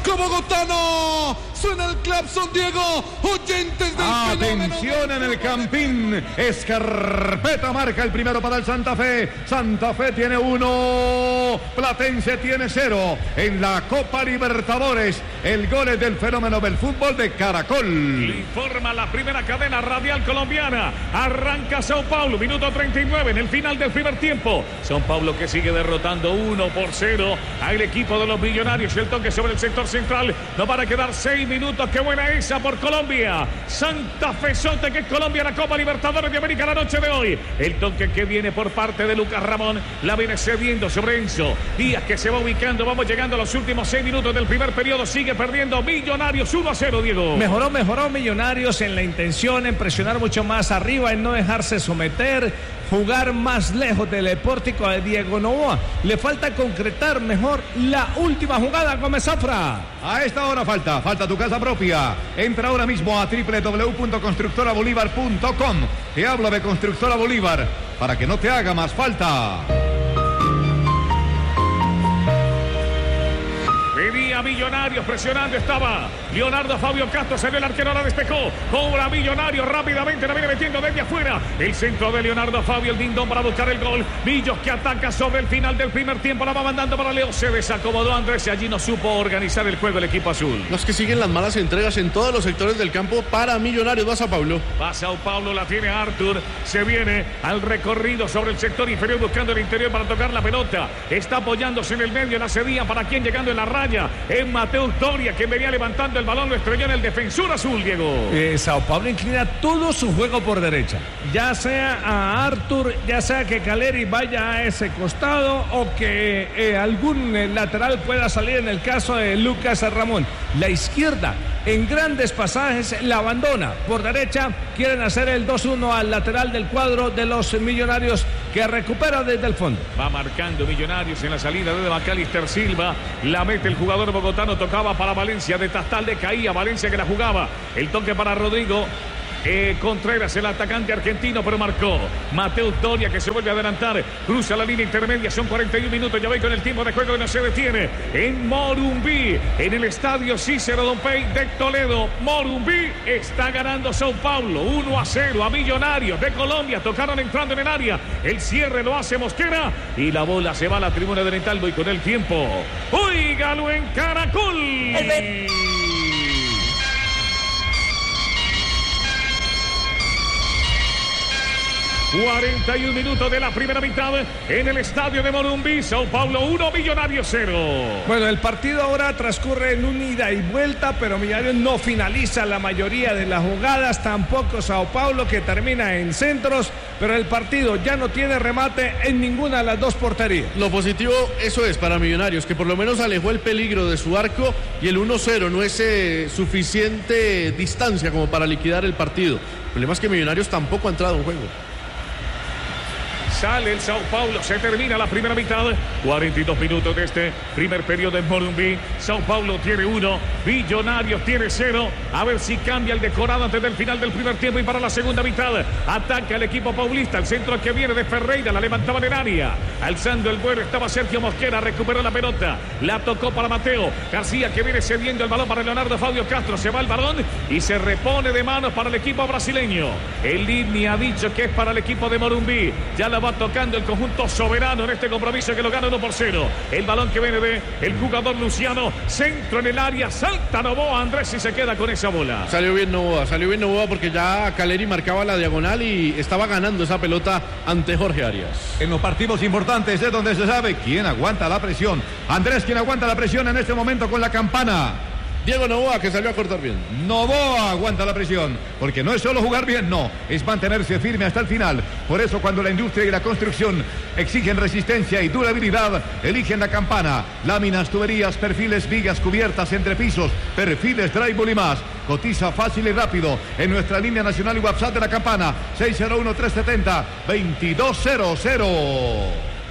Marco Bogotano. Suena el claxon, Diego. Oyentes del Atención en el Campín. Escarpeta marca el primero para el Santa Fe. Santa Fe tiene 1. Platense tiene 0. En la Copa Libertadores, el gol es del fenómeno del fútbol de Caracol. Informa la primera cadena radial colombiana. Arranca Sao Paulo, minuto 39 en el final del primer tiempo. Sao Paulo que sigue derrotando 1-0 al equipo de los Millonarios. El toque sobre el sector central. No van a quedar 6 minutos. Qué buena esa por Colombia. Santa Fe Sote, que es Colombia, la Copa Libertadores de América la noche de hoy. El toque que viene por parte de Lucas Ramón. La viene cediendo sobre Enzo Díaz, que se va ubicando. Vamos llegando a los últimos 6 minutos del primer periodo. Sigue perdiendo Millonarios 1-0, Diego. Mejoró Millonarios en la intención, en presionar mucho más arriba, en no dejarse someter, jugar más lejos del pórtico de Diego Noboa. Le falta concretar mejor la última jugada, Gómez Zafra. A esta hora falta tu casa propia. Entra ahora mismo a www.constructorabolívar.com. Te hablo de Constructora Bolívar para que no te haga más falta. Venía Millonarios presionando, estaba Leonardo Fabio Castro, se ve el arquero, la despejó, cobra Millonarios rápidamente, la viene metiendo desde afuera, el centro de Leonardo Fabio, el dindón para buscar el gol. Millos que ataca sobre el final del primer tiempo, la va mandando para Leo, se desacomodó Andrés y allí no supo organizar el juego el equipo azul. Los que siguen las malas entregas en todos los sectores del campo para Millonarios. Va Sao Paulo. Va Sao Paulo, la tiene Arthur, se viene al recorrido sobre el sector inferior buscando el interior para tocar la pelota, está apoyándose en el medio, la cedía para quien llegando en la raya. Es Mateo Doria quien venía levantando el balón, lo estrelló en el defensor azul, Diego. Sao Paulo inclina todo su juego por derecha, ya sea a Arthur, ya sea que Caleri vaya a ese costado o que algún lateral pueda salir en el caso de Lucas Ramón. La izquierda en grandes pasajes la abandona, por derecha quieren hacer el 2-1 al lateral del cuadro de los Millonarios, que recupera desde el fondo. Va marcando Millonarios en la salida de Macalister Silva, la mete el jugador bogotano, tocaba para Valencia, de Tastalde caía, Valencia que la jugaba, el toque para Rodrigo Contreras, el atacante argentino, pero marcó Mateo Doria, que se vuelve a adelantar, cruza la línea intermedia, son 41 minutos, ya ve con el tiempo de juego que no se detiene en Morumbí, en el estadio Cícero Dompey de Toledo. Morumbí está ganando Sao Paulo 1-0 a Millonarios de Colombia, tocaron entrando en el área, el cierre lo hace Mosquera y la bola se va a la tribuna de Oriental. Y con el tiempo, óigalo en Caracol. 41 minutos de la primera mitad en el estadio de Morumbí. Sao Paulo 1, Millonarios 0. Bueno, el partido ahora transcurre en un ida y vuelta, pero Millonarios no finaliza la mayoría de las jugadas, tampoco Sao Paulo, que termina en centros, pero el partido ya no tiene remate en ninguna de las dos porterías. Lo positivo, eso es para Millonarios, que por lo menos alejó el peligro de su arco, y el 1-0 no es suficiente distancia como para liquidar el partido. El problema es que Millonarios tampoco ha entrado en juego. Sale el Sao Paulo, se termina la primera mitad, 42 minutos de este primer periodo en Morumbí. Sao Paulo tiene 1, Millonarios tiene 0. A ver si cambia el decorado antes del final del primer tiempo. Y para la segunda mitad ataca el equipo paulista, el centro que viene de Ferreira, la levantaba en el área, alzando el vuelo estaba Sergio Mosquera, recuperó la pelota, la tocó para Mateo García, que viene cediendo el balón para Leonardo Fabio Castro, se va el balón y se repone de manos para el equipo brasileño. El Lini ha dicho que es para el equipo de Morumbí, ya la va tocando el conjunto soberano en este compromiso que lo gana 1-0. El balón que viene de el jugador Luciano, centro en el área, salta Noboa, Andrés, y se queda con esa bola. Salió bien Noboa porque ya Caleri marcaba la diagonal y estaba ganando esa pelota ante Jorge Arias. En los partidos importantes es donde se sabe quién aguanta la presión. Andrés, quien aguanta la presión en este momento con la campana. Diego Noboa, que salió a cortar bien. Noboa aguanta la presión, porque no es solo jugar bien, no, es mantenerse firme hasta el final. Por eso cuando la industria y la construcción exigen resistencia y durabilidad, eligen la campana. Láminas, tuberías, perfiles, vigas, cubiertas, entrepisos, perfiles, drywall y más. Cotiza fácil y rápido en nuestra línea nacional y WhatsApp de la campana, 601-370-2200.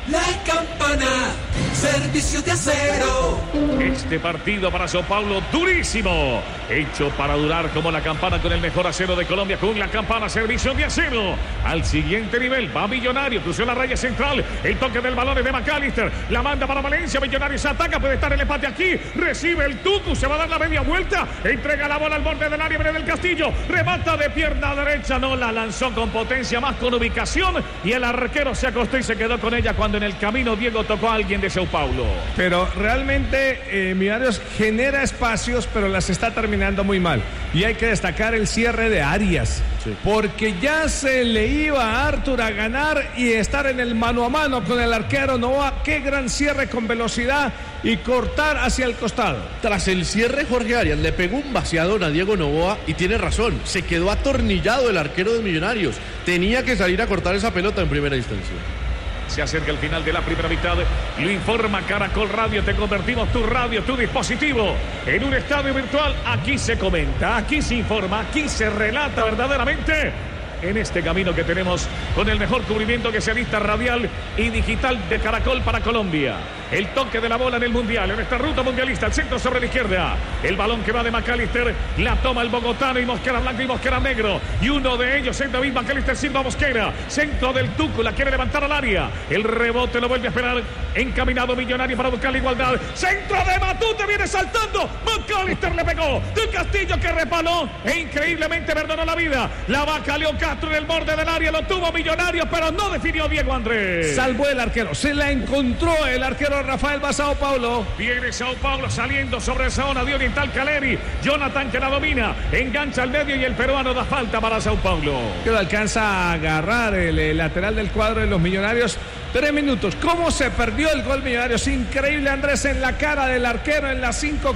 La Campana, servicio de acero. Este partido para Sao Paulo, durísimo. Hecho para durar como la Campana, con el mejor acero de Colombia, con la Campana, servicio de acero. Al siguiente nivel, va Millonario, cruzó la raya central. El toque del balón es de McAllister. La manda para Valencia, Millonarios ataca, puede estar el empate aquí. Recibe el Tucu, se va a dar la media vuelta. Entrega la bola al borde del área, viene del Castillo. Remata de pierna derecha, no la lanzó con potencia, más con ubicación. Y el arquero se acostó y se quedó con ella cuando en el camino Diego tocó a alguien de Sao Paulo. Pero realmente Millonarios genera espacios, pero las está terminando muy mal. Y hay que destacar el cierre de Arias, sí, porque ya se le iba a Arthur a ganar y estar en el mano a mano con el arquero Novoa. Qué gran cierre con velocidad y cortar hacia el costado. Tras el cierre, Jorge Arias le pegó un vaciadón a Diego Novoa y tiene razón, se quedó atornillado el arquero de Millonarios. Tenía que salir a cortar esa pelota en primera instancia. Se acerca el final de la primera mitad. Lo informa Caracol Radio. Te convertimos tu radio, tu dispositivo, en un estadio virtual. Aquí se comenta, aquí se informa, aquí se relata verdaderamente en este camino que tenemos con el mejor cubrimiento que se vista radial y digital de Caracol para Colombia. El toque de la bola en el Mundial, en esta ruta mundialista, el centro sobre la izquierda. El balón que va de McAllister, la toma el bogotano y Mosquera blanco y Mosquera negro. Y uno de ellos es David McAllister Silva Mosquera. Centro del Tucu, la quiere levantar al área. El rebote lo vuelve a esperar. Encaminado Millonario para buscar la igualdad. Centro de Matute, viene saltando. McAllister le pegó. Del Castillo que repaló e increíblemente perdonó la vida. La vaca León Castro en el borde del área, lo tuvo Millonario, pero no definió Diego Andrés. Salvó el arquero, se la encontró el arquero Rafael Sao Paulo. Viene Sao Paulo saliendo sobre esa zona de Oriental Caleri. Jonathan que la domina, engancha al medio y el peruano da falta para Sao Paulo. Que lo alcanza a agarrar el lateral del cuadro de los Millonarios. 3 minutos. ¿Cómo se perdió el gol Millonarios? Increíble, Andrés, en la cara del arquero en la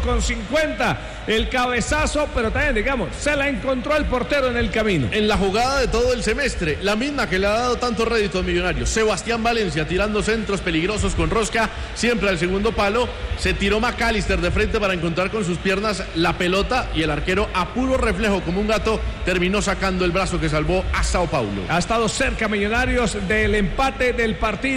5:50. El cabezazo, pero también, digamos, se la encontró el portero en el camino. En la jugada de todo el semestre, la misma que le ha dado tanto rédito a Millonarios. Sebastián Valencia tirando centros peligrosos con rosca, siempre al segundo palo. Se tiró McAllister de frente para encontrar con sus piernas la pelota y el arquero, a puro reflejo como un gato, terminó sacando el brazo que salvó a Sao Paulo. Ha estado cerca Millonarios del empate del partido.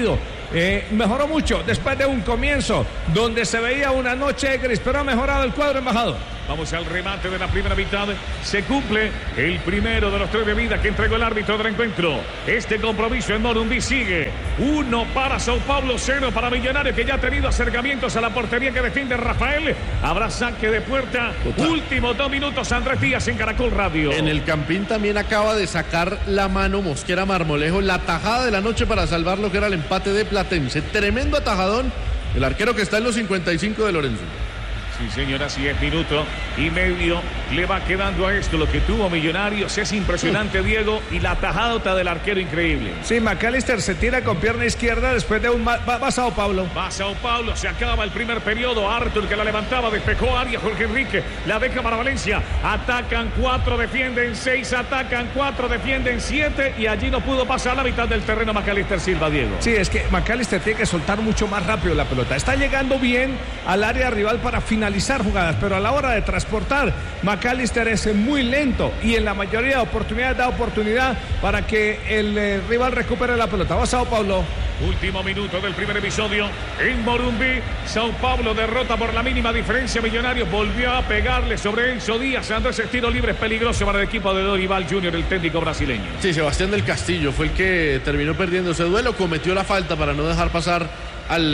Mejoró mucho después de un comienzo donde se veía una noche gris, pero ha mejorado el cuadro embajador. Vamos al remate de la primera mitad. Se cumple el primero de los 3 de vida que entregó el árbitro del encuentro. Este compromiso en Morumbí sigue. 1 para Sao Paulo, 0 para Millonarios, que ya ha tenido acercamientos a la portería que defiende Rafael. Habrá saque de puerta. Total. Últimos 2 minutos, Andrés Díaz en Caracol Radio. En el Campín también acaba de sacar la mano Mosquera Marmolejo. La tajada de la noche para salvar lo que era el empate de Platense. Tremendo atajadón. El arquero que está en los 55 de Lorenzo. Sí, señora, así es, minuto y medio le va quedando a esto. Lo que tuvo Millonarios es impresionante, Diego, y la tajada del arquero increíble. Sí, McAllister se tira con pierna izquierda después de un... Va Sao Paulo. Va Sao Paulo, se acaba el primer periodo. Arthur que la levantaba, despejó Arias, Jorge Enrique, la deja para Valencia. Atacan 4, defienden 6, atacan 4, defienden 7 y allí no pudo pasar la mitad del terreno McAllister Silva, Diego. Sí, es que McAllister tiene que soltar mucho más rápido la pelota. Está llegando bien al área rival para finalizar jugadas, pero a la hora de transportar, McAllister es muy lento y en la mayoría de oportunidades da oportunidad para que el rival recupere la pelota. Va Sao Paulo. Último minuto del primer episodio en Morumbí. Sao Paulo derrota por la mínima diferencia. Millonarios volvió a pegarle sobre Enzo Díaz. Andrés, tiro libre es peligroso para el equipo de Dorival Junior, el técnico brasileño. Sí, Sebastián del Castillo fue el que terminó perdiendo ese duelo, cometió la falta para no dejar pasar al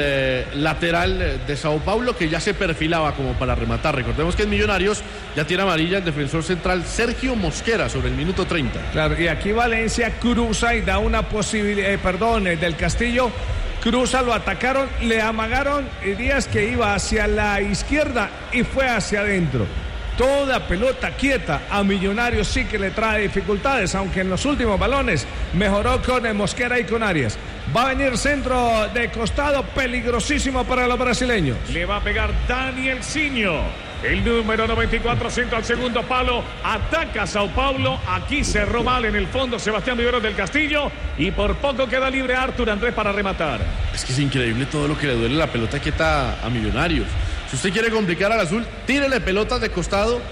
lateral de Sao Paulo, que ya se perfilaba como para rematar. Recordemos que en Millonarios ya tiene amarilla el defensor central Sergio Mosquera sobre el minuto 30. Claro, y aquí Valencia cruza y da una posibilidad, del Castillo cruza, lo atacaron, le amagaron Díaz, que iba hacia la izquierda y fue hacia adentro. Toda pelota quieta a Millonarios sí que le trae dificultades, aunque en los últimos balones mejoró con Mosquera y con Arias. Va a venir centro de costado peligrosísimo para los brasileños. Le va a pegar Daniel Siño. El número 94, centro al segundo palo. Ataca a Sao Paulo. Aquí cerró mal en el fondo Sebastián Viveros del Castillo. Y por poco queda libre Arthur Andrés para rematar. Es que es increíble todo lo que le duele la pelota quieta a Millonarios. Si usted quiere complicar al azul, tírele pelotas de costado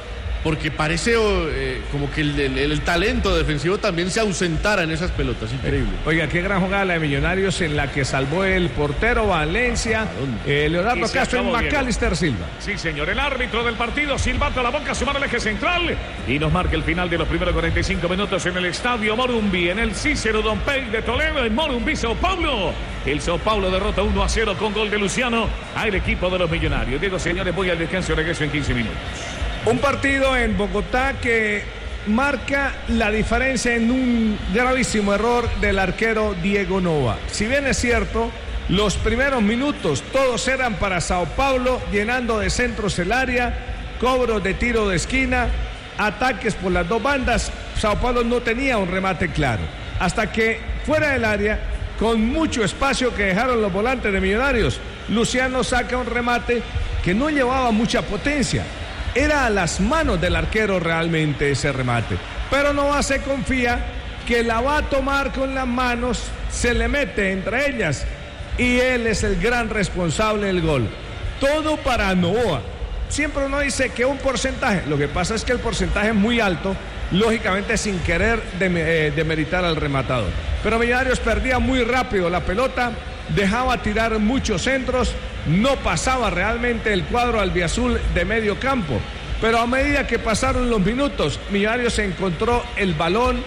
porque parece como que el talento defensivo también se ausentara en esas pelotas. Increíble. Oiga, qué gran jugada la de Millonarios en la que salvó el portero Valencia, Leonardo Castro y McAllister Silva. Sí, señor, el árbitro del partido silbando a la boca, sumar al eje central y nos marca el final de los primeros 45 minutos en el estadio Morumbi, en el Cícero Dompey de Toledo, en Morumbi, Sao Paulo. El Sao Paulo derrota 1-0 con gol de Luciano al equipo de los Millonarios. Diego, señores, voy al descanso y regreso en 15 minutos. Un partido en Bogotá que marca la diferencia en un gravísimo error del arquero Diego Nova. Si bien es cierto, los primeros minutos todos eran para Sao Paulo, llenando de centros el área, cobros de tiro de esquina, ataques por las dos bandas. Sao Paulo no tenía un remate claro. Hasta que fuera del área, con mucho espacio que dejaron los volantes de Millonarios, Luciano saca un remate que no llevaba mucha potencia. Era a las manos del arquero realmente ese remate. Pero Nova se confía que la va a tomar con las manos, se le mete entre ellas y él es el gran responsable del gol. Todo para Novoa. Siempre uno dice que un porcentaje, lo que pasa es que el porcentaje es muy alto, lógicamente sin querer demeritar al rematador. Pero Millonarios perdía muy rápido la pelota, dejaba tirar muchos centros, no pasaba realmente el cuadro albiazul de medio campo. Pero a medida que pasaron los minutos, Millonarios encontró el balón,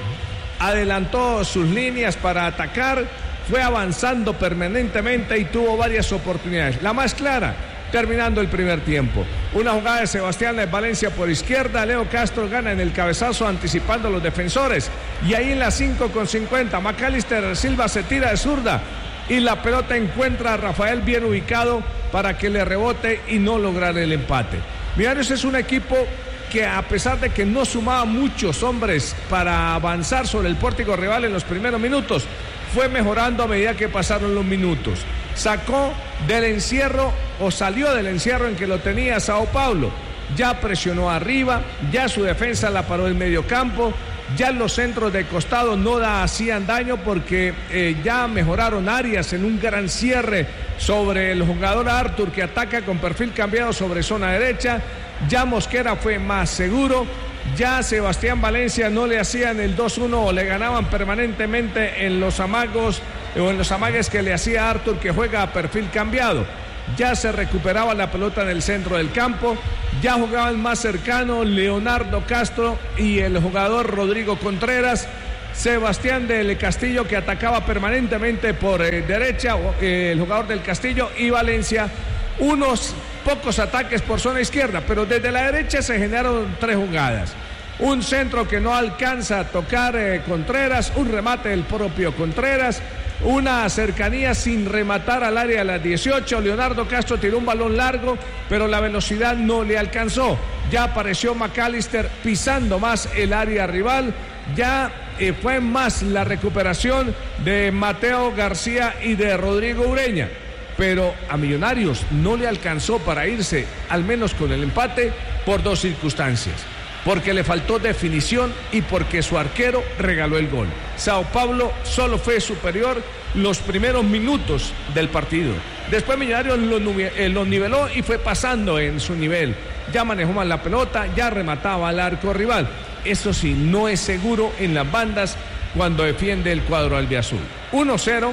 adelantó sus líneas para atacar, fue avanzando permanentemente y tuvo varias oportunidades. La más clara, terminando el primer tiempo. Una jugada de Sebastián Valencia por izquierda, Leo Castro gana en el cabezazo anticipando a los defensores. Y ahí en la 5:50, McAllister Silva se tira de zurda y la pelota encuentra a Rafael bien ubicado para que le rebote y no lograr el empate. Millonarios es un equipo que, a pesar de que no sumaba muchos hombres para avanzar sobre el pórtico rival en los primeros minutos, fue mejorando a medida que pasaron los minutos. Sacó del encierro o salió del encierro en que lo tenía Sao Paulo. Ya presionó arriba, ya su defensa la paró en medio campo, ya los centros de costado no hacían daño porque ya mejoraron Arias en un gran cierre sobre el jugador Arthur, que ataca con perfil cambiado sobre zona derecha. Ya Mosquera fue más seguro. Ya Sebastián Valencia no le hacían el 2-1 o le ganaban permanentemente en los amagos o en los amagues que le hacía Arthur, que juega a perfil cambiado. Ya se recuperaba la pelota en el centro del campo, ya jugaban más cercano Leonardo Castro y el jugador Rodrigo Contreras. Sebastián del Castillo, que atacaba permanentemente por derecha, el jugador del Castillo, y Valencia, unos pocos ataques por zona izquierda, pero desde la derecha se generaron 3 jugadas. Un centro que no alcanza a tocar Contreras, un remate del propio Contreras, una cercanía sin rematar al área a las 18. Leonardo Castro tiró un balón largo, pero la velocidad no le alcanzó. Ya apareció McAllister pisando más el área rival. Ya fue más la recuperación de Mateo García y de Rodrigo Ureña. Pero a Millonarios no le alcanzó para irse, al menos con el empate, por 2 circunstancias. Porque le faltó definición y porque su arquero regaló el gol. Sao Paulo solo fue superior los primeros minutos del partido. Después Millonarios lo niveló y fue pasando en su nivel. Ya manejó más la pelota, ya remataba al arco rival. Eso sí, no es seguro en las bandas cuando defiende el cuadro albiazul. 1-0.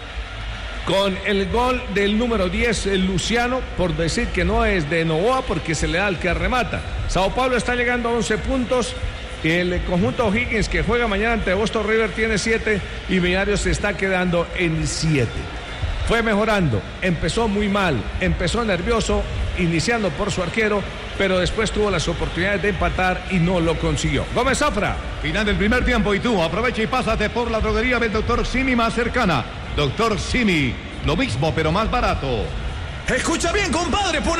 Con el gol del número 10, Luciano, por decir que no es de Novoa, porque se le da al que remata. Sao Paulo está llegando a 11 puntos. El conjunto O'Higgins, que juega mañana ante Boston River, tiene 7 y Millonarios se está quedando en 7. Fue mejorando, empezó muy mal, empezó nervioso, iniciando por su arquero, pero después tuvo las oportunidades de empatar y no lo consiguió. Gómez Zafra. Final del primer tiempo y tú aprovecha y pásate por la droguería del Dr. Simi más cercana. Dr. Simi, lo mismo pero más barato. Escucha bien, compadre, pon